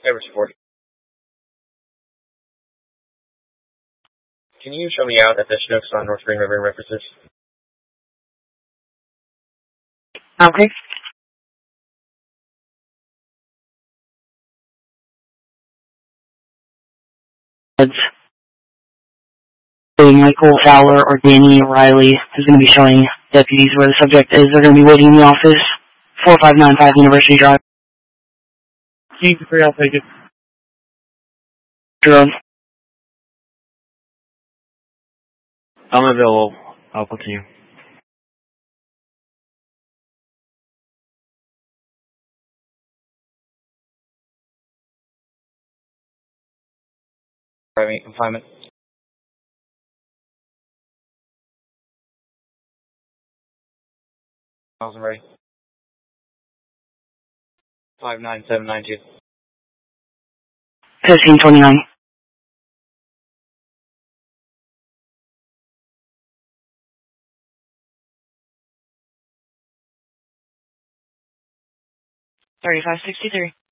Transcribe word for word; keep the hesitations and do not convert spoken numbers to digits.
Average four. Can you show me out at the Chinooks on North Green River references? Okay. It's so Michael Fowler or Danny Riley is going to be showing deputies where the subject is. They're going to be waiting in the office, four five nine five University Drive. Keep the free, I'll take it. Jerome. I'm available. I'll continue. Private confinement. Thousand ready. Five nine seven nine two. fifteen twenty-nine. thirty-five sixty-three.